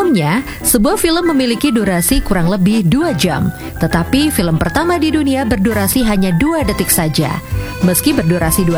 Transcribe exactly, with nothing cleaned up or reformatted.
Umumnya, sebuah film memiliki durasi kurang lebih dua jam. Tetapi film pertama di dunia berdurasi hanya dua detik saja. Meski berdurasi dua